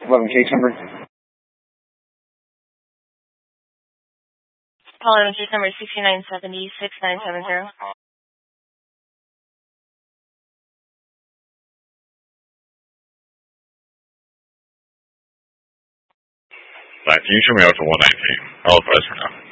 11 case number. Calling case number 6970-6970. Can you show me out to 119? I'll advise for now.